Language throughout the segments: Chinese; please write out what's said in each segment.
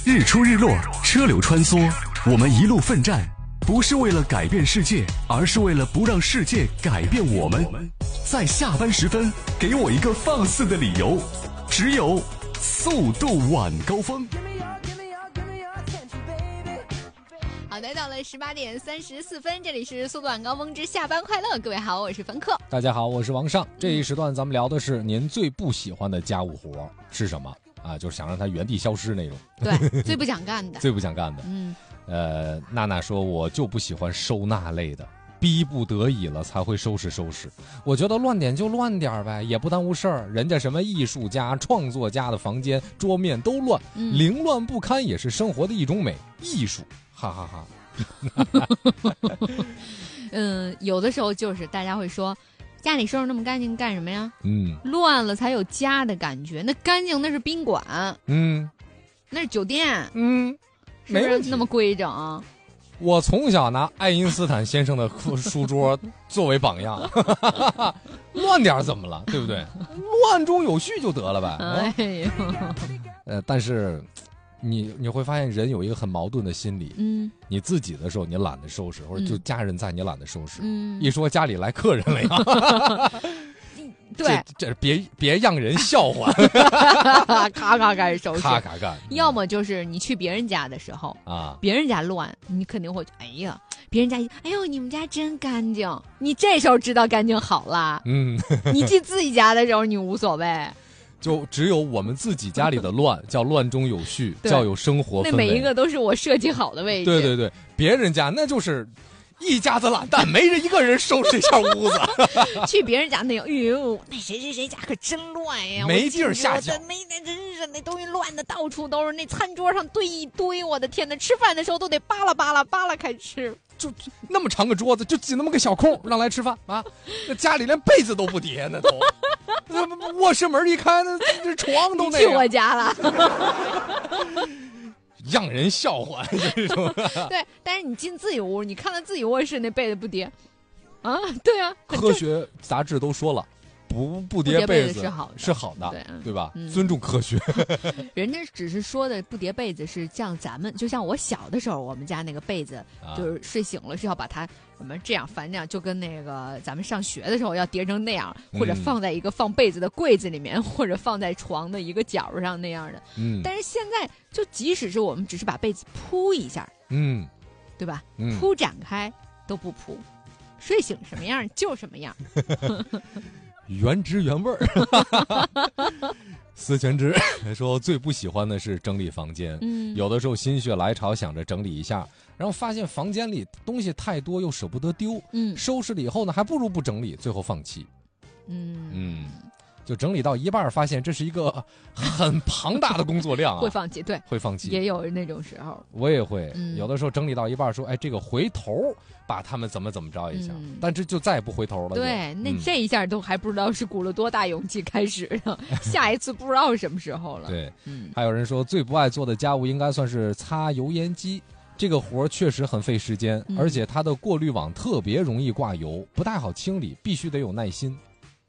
日出日落，车流穿梭，我们一路奋战，不是为了改变世界，而是为了不让世界改变我们。在下班时分，给我一个放肆的理由，只有速度晚高峰。 好的，到了18点34分，这里是速度晚高峰之下班快乐。各位好，我是冯克。 大家好，我是王尚。这一时段咱们聊的是您最不喜欢的家务活是什么啊？就是想让它原地消失那种。 对，最不想干的。 最不想干的。娜娜说我就不喜欢收纳类的，逼不得已了才会收拾收拾。我觉得乱点就乱点呗，也不耽误事儿。人家什么艺术家、创作家的房间桌面都乱，凌乱不堪也是生活的一种美，艺术。哈哈哈。 有的时候就是大家会说，家里收拾那么干净干什么呀？乱了才有家的感觉。那干净那是宾馆，那是酒店，是不是那么规整？ 我从小拿爱因斯坦先生的书桌作为榜样，乱点怎么了？对不对？乱中有序就得了呗。 哎呦， 但是你会发现人有一个很矛盾的心理，你自己的时候你懒得收拾，或者就家人在你懒得收拾，一说家里来客人了呀， 对， 这别让人笑话， 咔咔开始收拾， 咔咔干。 要么就是你去别人家的时候啊， 别人家乱，你肯定会哎呀，别人家哎呦你们家真干净，你这时候知道干净好了，你去自己家的时候你无所谓。 就只有我们自己家里的乱叫乱中有序，叫有生活氛围。 那每一个都是我设计好的位置。 对对对，别人家那就是一家子懒蛋，没人一个人收拾一下屋子。 去别人家那哎呦，那谁谁谁家可真乱呀， 没地儿下脚， 那真是那东西乱的到处都是，那餐桌上堆一堆，我的天哪！吃饭的时候都得扒拉扒拉扒拉开吃。 就那么长个桌子，就挤那么个小空让来吃饭啊！那家里连被子都不叠，那都卧室门一开，那这床都那样。 去我家了， 让人笑话这种。 对，但是你进自己屋，你看到自己卧室那被子不叠啊？对啊， 科学杂志都说了。不叠被子是好的，对吧？尊重科学。 人家只是说的不叠被子是像咱们，就像我小的时候，我们家那个被子，就是睡醒了是要把它我们这样翻，这样就跟那个咱们上学的时候要叠成那样，或者放在一个放被子的柜子里面，或者放在床的一个角上那样的。但是现在就即使是我们只是把被子铺一下，对吧？铺展开都不铺，睡醒什么样就什么样。 原汁原味儿。思全之说最不喜欢的是整理房间，有的时候心血来潮想着整理一下，然后发现房间里东西太多又舍不得丢，收拾了以后呢还不如不整理，最后放弃。就整理到一半发现这是一个很庞大的工作量啊， 会放弃，对， 会放弃， 也有那种时候。 我也会，有的时候整理到一半说，哎，这个回头把他们怎么着一下，但这就再也不回头了。 对，那这一下都还不知道是鼓了多大勇气开始的，下一次不知道什么时候了。 对，还有人说最不爱做的家务应该算是擦油烟机，这个活确实很费时间，而且它的过滤网特别容易挂油，不太好清理，必须得有耐心。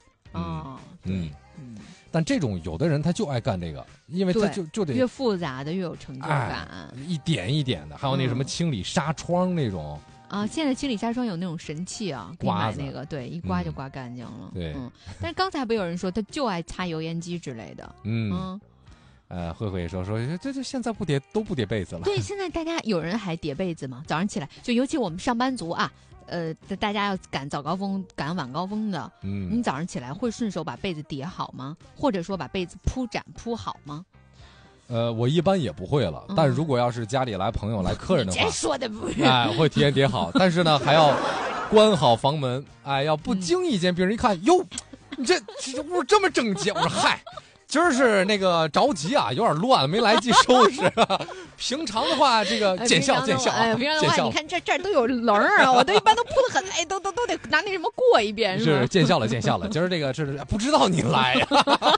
但这种有的人他就爱干这个，因为他就得越复杂的越有成就感， 一点一点的。还有那什么清理纱窗那种啊，现在清理纱窗有那种神器啊， 刮那个对，一刮就刮干净了。 对， 但是刚才不有人说他就爱擦油烟机之类的， 慧慧说这现在都不叠被子了。 对，现在大家有人还叠被子吗？早上起来就尤其我们上班族啊。大家要赶早高峰、赶晚高峰的，你早上起来会顺手把被子叠好吗？或者说把被子铺好吗？ 我一般也不会了，但如果要是家里来朋友、来客人的话， 你这说的不是， 会提前叠好，但是呢还要关好房门，要不经意间别人一看，哟，你这屋这么整洁，我说嗨。今儿是那个着急啊，有点乱，没来及收拾。平常的话，这个见效。 平常的话，你看这都有棱啊，我都一般都铺得很，都得拿那什么过一遍， 是见效了。今儿这个是不知道你来呀。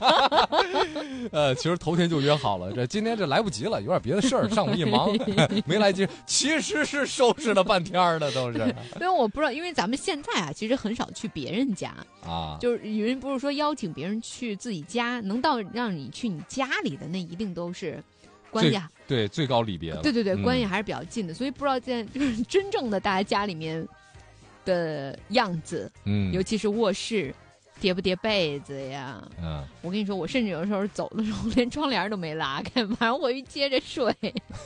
其实头天就约好了，今天这来不及了，有点别的事儿，上午一忙没来及。其实是收拾了半天的，都是。 因为我不知道，因为咱们现在啊，其实很少去别人家啊，就是人不是说邀请别人去自己家，能到让你去你家里的那一定都是关系对最高里别了， 对，关系还是比较近的，所以不知道现在就是真正的大家家里面的样子，尤其是卧室叠不叠被子呀？我跟你说，我甚至有的时候走的时候连窗帘都没拉开，晚上回去接着睡。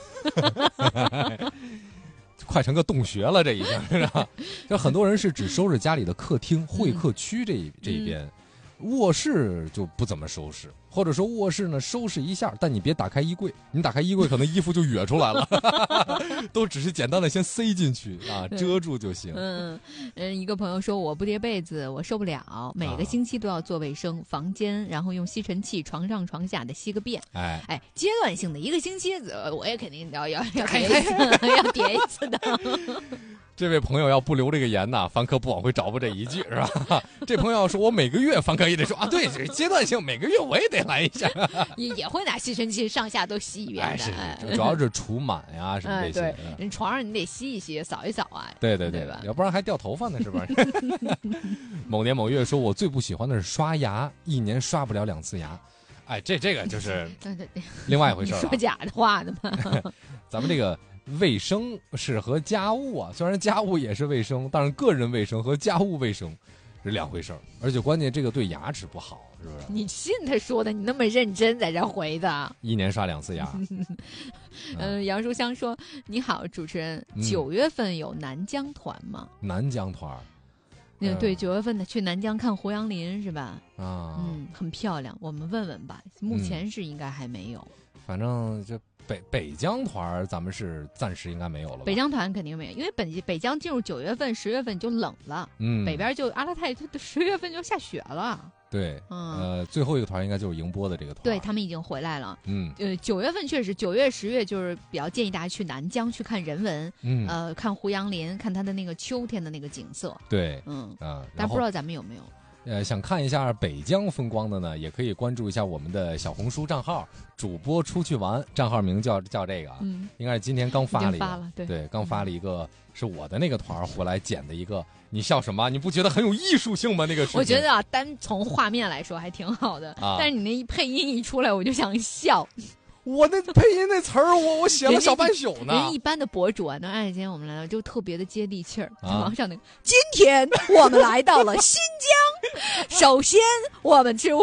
快成个洞穴了，这已经是吧？就很多人是只收拾家里的客厅、会客区这一边，卧室就不怎么收拾，或者说卧室呢收拾一下，但你别打开衣柜，你打开衣柜可能衣服就哕出来了，都只是简单的先塞进去啊，遮住就行。 一个朋友说我不叠被子，我受不了，每个星期都要做卫生，房间，然后用吸尘器床上床下的吸个遍。哎，阶段性的一个星期，我也肯定要叠一次，要叠一次的。 这位朋友要不留这个言呐，凡客不往回找补这一句是吧？这朋友要说我每个月，凡客也得说啊，对，这是阶段性，每个月我也得来一下。 也会拿吸尘器上下都吸一遍的，主要是除螨呀什么这些。 对，人床上你得吸一吸，扫一扫啊。 对吧？ 要不然还掉头发呢，是不是？某年某月说，我最不喜欢的是刷牙，一年刷不了2次牙。哎，这个就是另外一回事了。 说假的话的嘛。 咱们这个。卫生是和家务啊，虽然家务也是卫生，但是个人卫生和家务卫生是2回事儿，而且关键这个对牙齿不好，是不是？ 你信他说的？你那么认真在这回的？ 一年刷2次牙。 杨书香说：“你好，主持人，9月份有南疆团吗？” 南疆团， 对，9月份的去南疆看胡杨林是吧？ 啊， 很漂亮，我们问问吧。目前是应该还没有， 反正就。北疆团咱们是暂时应该没有了吧？ 北疆团肯定没有，因为北疆进入9月份、10月份就冷了，北边就阿勒泰10月份就下雪了。 对，最后一个团应该就是迎波的这个团， 对他们已经回来了。9月份确实，9月、10月就是比较建议大家去南疆去看人文，看胡杨林，看它的那个秋天的那个景色。 对， 但不知道咱们有没有。 想看一下北疆风光的呢，也可以关注一下我们的小红书账号主播出去玩，账号名叫这个，应该是今天刚发了一个，对，刚发了一个是我的那个团回来剪的一个。你笑什么？你不觉得很有艺术性吗？那个视频我觉得单从画面来说还挺好的，但是你那配音一出来，我就想笑。 我那配音那词儿，我写了小半宿呢。 人一般的博主啊，能按今天我们来到就特别的接地气儿。网上那个，今天我们来到了新疆，首先我们吃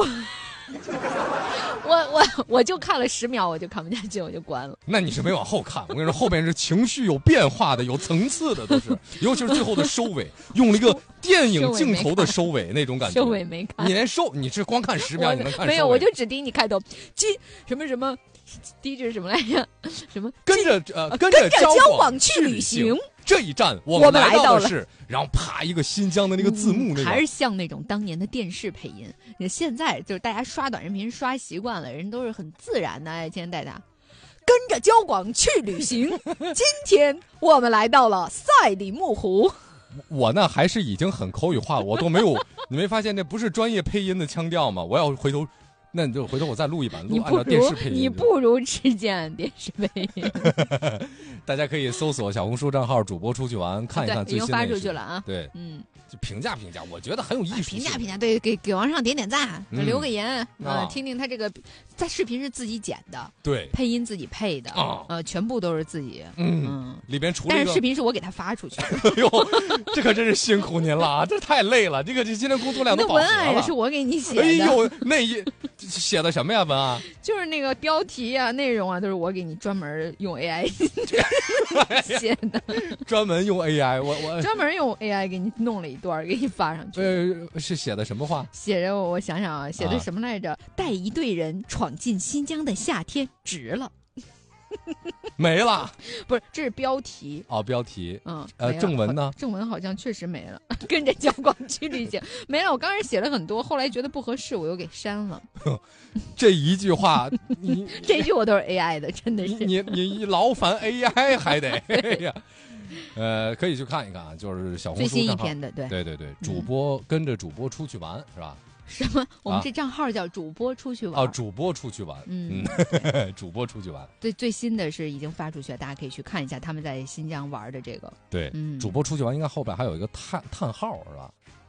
我就看了10秒，我就看不下去，我就关了。 那你是没往后看，我跟你说，后边是情绪有变化的，有层次的，都是，尤其是最后的收尾，用了一个电影镜头的收尾那种感觉。 收尾没看， 你连你是光看10秒，你能看没有？我就只盯你开头，什么。第一句是什么来着？什么跟着交往去旅行？ 这一站我们来到的是，然后啪一个新疆的那个字幕，那个还是像那种当年的电视配音。现在就是大家刷短视频刷习惯了，人都是很自然的。今天带大家跟着交广去旅行。今天我们来到了赛里木湖。 我呢还是已经很口语化，我都没有，你没发现那不是专业配音的腔调吗？我要回头。那你就回头我再录一版，按照电视配音。 你不如只见电视配音。 大家可以搜索小红书账号主播出去玩，看一看最新的。已经发出去了啊。 对，就评价，我觉得很有艺术性。 评价，对，给王上点赞，留个言，听听他这个，在视频是自己剪的， 对， 配音自己配的，全部都是自己， 里边除了， 但是视频是我给他发出去。 哎呦，这可真是辛苦您了啊，这太累了，这今天工作量都饱和了。 那文案也是我给你写的。 哎呦，那写的什么呀？文案就是那个标题啊、内容啊，都是我给你专门用 AI 写的。 专门用 AI， 我专门用 AI 给你弄了一段，给你发上去。 是写的什么话？ 写着我想想啊，写的什么来着？带一队人闯进新疆的夏天，值了。 没了， 不是，这是标题哦，标题，正文呢？ 正文好像确实没了，跟着交广去旅行没了。我刚开始写了很多，后来觉得不合适，我又给删了。 这一句话， 这句我都是 AI 的，真的是你劳烦 AI 还得呀。可以去看一看啊，就是小红书最新一篇的， 对，主播跟着主播出去玩是吧？ 什么？我们这账号叫主播出去玩主播出去玩，主播出去玩。 对，最新的是已经发出去了，大家可以去看一下他们在新疆玩的这个。 对，主播出去玩应该后边还有一个叹号是吧？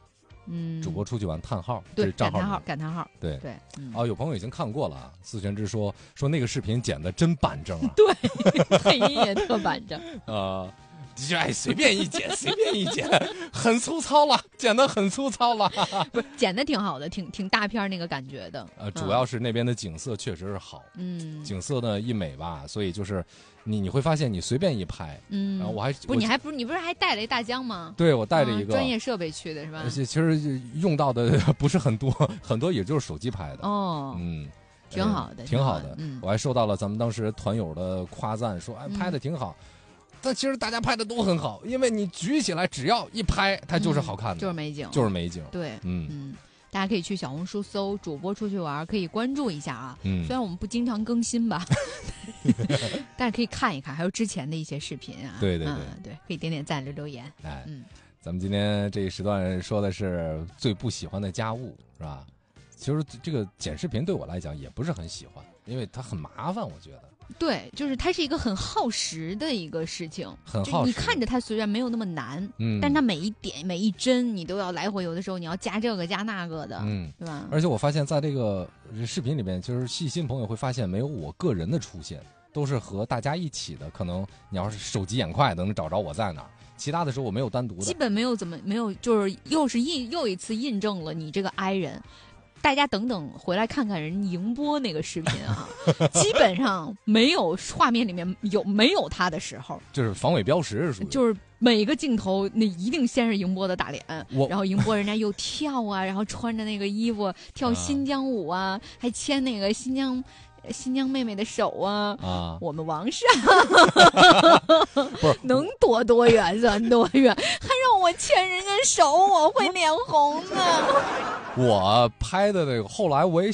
主播出去玩叹号， 对， 这是账号名， 感叹号， 对对， 有朋友已经看过了啊。四全之说那个视频剪得真板正啊， 对，配音也特板正， 随便一剪，随便一剪，很粗糙了，剪得很粗糙了。 不是剪得挺好的，挺大片那个感觉的。 主要是那边的景色确实是好，景色呢一美吧，所以就是你会发现你随便一拍，然后你不是还带了一大疆吗？对，我带着一个专业设备去的是吧？ 其实用到的不是很多，很多也就是手机拍的。挺好的，挺好的。我还受到了咱们当时团友的夸赞，说拍的挺好。但其实大家拍的都很好，因为你举起来只要一拍，它就是好看的， 就是美景， 就是美景。 对，大家可以去小红书搜“主播出去玩”，可以关注一下啊。虽然我们不经常更新吧，但是可以看一看，还有之前的一些视频啊。 对， 可以点点赞、留言。 咱们今天这一时段说的是最不喜欢的家务，是吧？其实这个剪视频对我来讲也不是很喜欢，因为它很麻烦，我觉得。 对，就是它是一个很耗时的一个事情， 很耗时。 你看着它虽然没有那么难，但它每一点每一帧你都要来回，有的时候你要加这个加那个的，对吧？ 而且我发现在这个视频里面，就是细心朋友会发现没有我个人的出现，都是和大家一起的。可能你要是手疾眼快，能找着我在哪儿。其他的时候我没有单独的， 基本没有就是又一次印证了你这个 I 人。大家等等回来看看人迎波那个视频啊，基本上没有画面里面没有他的时候， 就是防伪标识是属于， 就是每个镜头那一定先是迎波的大脸，然后迎波人家又跳啊，然后穿着那个衣服跳新疆舞啊，还牵那个新疆妹妹的手啊，我们王上不是能躲多远算多远，还让我牵人家手，我会脸红的。 我拍的那个，后来我也